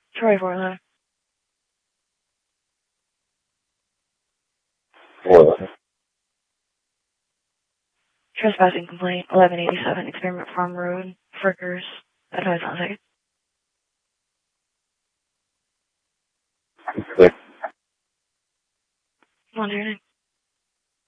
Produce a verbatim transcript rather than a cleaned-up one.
Troy four eleven. four eleven. Trespassing complaint, eleven eighty-seven Experiment Farm Road, Frickers, advise on second. Click. What's your name?